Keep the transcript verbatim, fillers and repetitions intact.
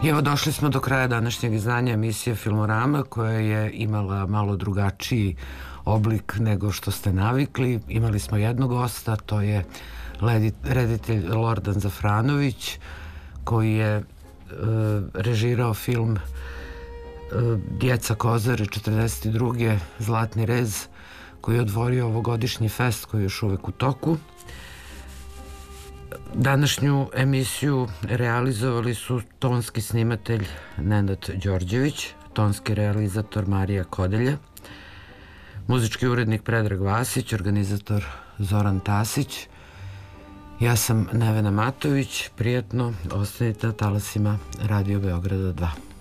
I evo došli smo do kraja današnjeg izdanja emisije Filmorama, koja je imala malo drugačiji oblik nego što ste navikli. Imali smo jednog gosta, to je reditelj Lordan Zafranović, koji je e, režirao film e, Djeca Kozare četrdeset druge Zlatni rez, koji je otvorio ovogodišnji fest koji je još uvek u toku. Današnju emisiju realizovali su tonski snimatelj Nenad Đorđević, tonski realizator Marija Kodelja, muzički urednik Predrag Vasić, organizator Zoran Tasić. Ja sam Nevena Matović, prijetno, ostanite na talasima Radio Beograda dva.